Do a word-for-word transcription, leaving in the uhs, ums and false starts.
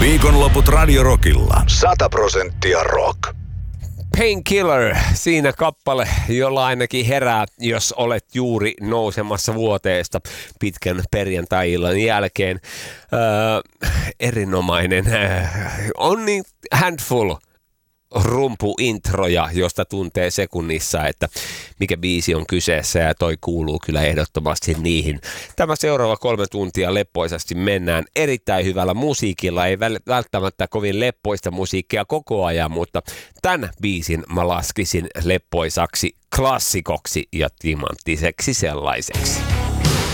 Viikonloput Radio Rockilla. Sata prosenttia rock. Painkiller, siinä kappale, jolla ainakin herää, jos olet juuri nousemassa vuoteesta pitkän perjantai-illan jälkeen. Öö, erinomainen, on niin handful rumpuintroja, josta tuntee sekunnissa, että mikä biisi on kyseessä, ja toi kuuluu kyllä ehdottomasti niihin. Tämä seuraava kolme tuntia leppoisasti mennään erittäin hyvällä musiikilla, ei välttämättä kovin leppoista musiikkia koko ajan, mutta tämän biisin mä laskisin leppoisaksi klassikoksi ja timanttiseksi sellaiseksi.